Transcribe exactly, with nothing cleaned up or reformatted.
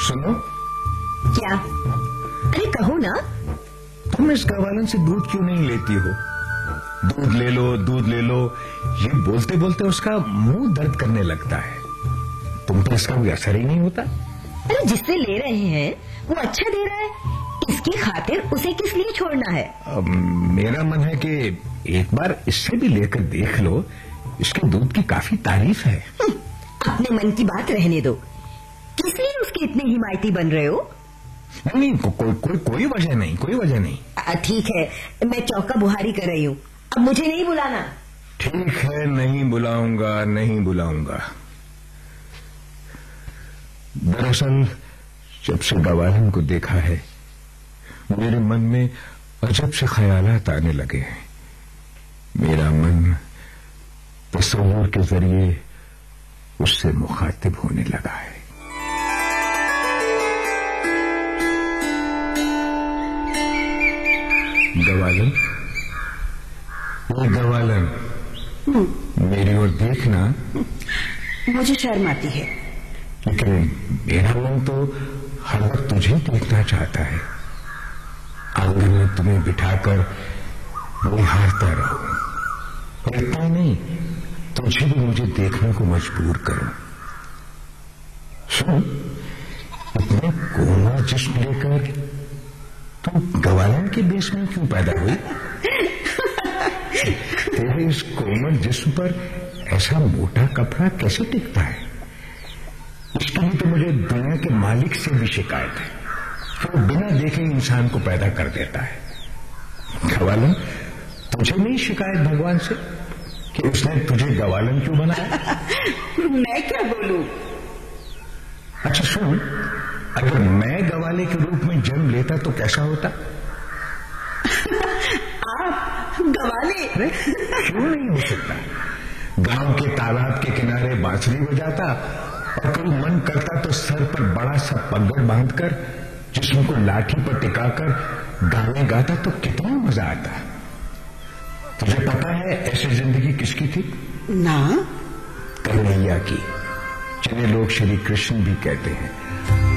सुनो। क्या? अरे कहो ना। तुम इस गवालन से दूध क्यों नहीं लेती हो? दूध ले लो, दूध ले लो, ये बोलते बोलते उसका मुंह दर्द करने लगता है। तुम पर इसका कोई असर ही नहीं होता। अरे जिससे ले रहे हैं वो अच्छा दे रहा है, इसकी खातिर उसे किस लिए छोड़ना है? अब मेरा मन है कि एक बार इससे भी लेकर देख लो, इसके दूध की काफी तारीफ है। अपने मन की बात रहने दो। किस लिए उसके इतने हिमायती बन रहे हो? नहीं, को, को, कोई कोई वजह नहीं, कोई वजह नहीं। ठीक है, मैं चौका बुहारी कर रही हूँ, अब मुझे नहीं बुलाना। ठीक है, नहीं बुलाऊंगा, नहीं बुलाऊंगा। दरअसल जब से गवालन को देखा है, मेरे मन में अजब से ख्यालात आने लगे हैं। मेरा मन तस्वीर के जरिए उससे मुखातिब होने लगा है। गवालन, ये गवालन, मेरी ओर देखना। मुझे शर्म आती है। लेकिन मेरा मन तो हर वक्त तुझे देखना चाहता है। आंगन में तुम्हें बिठाकर निहारता रहूं, और इतना नहीं, तुझे भी मुझे देखने को मजबूर करूं। सुन, इतने कोमल जिस्म लेकर तू गवालन के देश में क्यों पैदा हुई? तेरे इस कोमल जिस्म पर ऐसा मोटा कपड़ा कैसे टिकता है? इसके लिए तो मुझे दुनिया के मालिक से भी शिकायत है, जो बिना देखे इंसान को पैदा कर देता है। गवालन, तुझे नहीं शिकायत भगवान से कि उसने तुझे गवालन क्यों बनाया? मैं क्या बोलूं? अच्छा सुन, अगर मैं गवाले के रूप में जन्म लेता तो कैसा होता? आप गवाले? क्यों नहीं हो सकता? गांव के तालाब के किनारे बांसुरी बजाता, और कभी मन करता तो सर पर बड़ा सा पगड़ बांधकर, जिस्म को लाठी पर टिकाकर गाने गाता तो कितना मजा आता। तुझे पता है ऐसी जिंदगी किसकी थी? ना। कन्हैया की, जिन्हें लोग श्री कृष्ण भी कहते हैं।